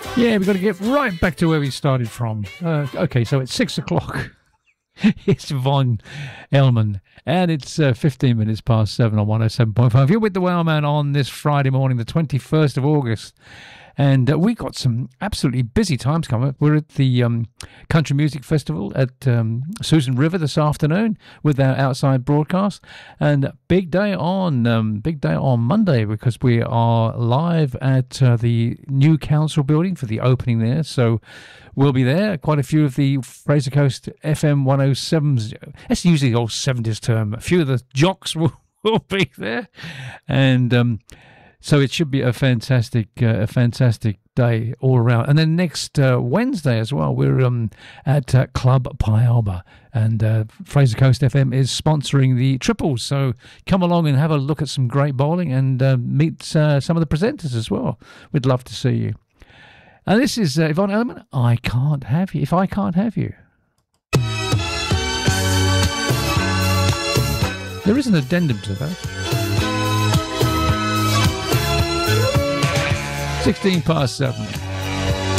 Yeah, we've got to get right back to where we started from. Okay, so it's 6 o'clock. It's Von Elman, and it's 15 minutes past 7 on 107.5. You're with the Wellman on this Friday morning, the 21st of August. And we got some absolutely busy times coming up. We're at the Country Music Festival at Susan River this afternoon with our outside broadcast. And big day on Monday, because we are live at the new council building for the opening there. So we'll be there. Quite a few of the Fraser Coast FM 107s. That's usually the old 70s term. A few of the jocks will be there. And so it should be a fantastic day all around. And then next Wednesday as well, we're at Club Pialba, and Fraser Coast FM is sponsoring the Triples. So come along and have a look at some great bowling and meet some of the presenters as well. We'd love to see you. And this is Yvonne Elliman. I Can't Have You. If I Can't Have You. There is an addendum to that. 16 past 7.